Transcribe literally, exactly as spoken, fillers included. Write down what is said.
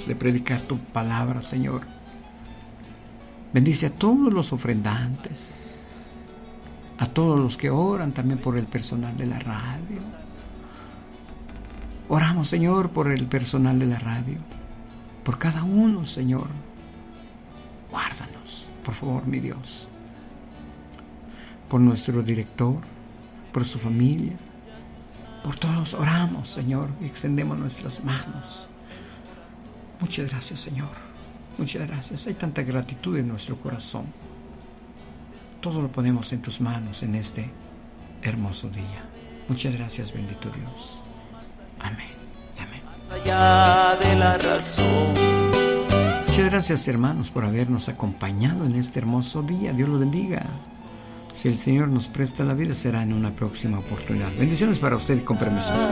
tiempos de predicar tu palabra, Señor. Bendice a todos los ofrendantes, a todos los que oran, también por el personal de la radio. Oramos, Señor, por el personal de la radio, por cada uno, Señor. Guárdanos, por favor, mi Dios. Por nuestro director, por su familia, por todos oramos, Señor, y extendemos nuestras manos. Muchas gracias, Señor. Muchas gracias. Hay tanta gratitud en nuestro corazón. Todo lo ponemos en tus manos en este hermoso día. Muchas gracias, bendito Dios. Amén. Amén. Más allá de la razón. Muchas gracias, hermanos, por habernos acompañado en este hermoso día. Dios los bendiga. Si el Señor nos presta la vida, será en una próxima oportunidad. Bendiciones para usted y con permiso.